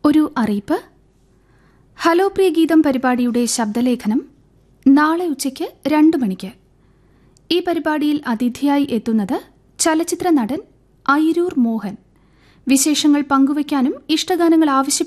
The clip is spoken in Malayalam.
ഒരു അറിയിപ്പ്. ഹലോ പ്രിയ ഗീതം പരിപാടിയുടെ ശബ്ദലേഖനം നാളെ ഉച്ചയ്ക്ക് 2 മണിക്ക്. ഈ പരിപാടിയിൽ അതിഥിയായി എത്തുന്നത് ചലച്ചിത്ര നടൻ അയിരൂർ മോഹൻ. വിശേഷങ്ങൾ പങ്കുവയ്ക്കാനും ഇഷ്ടഗാനങ്ങൾ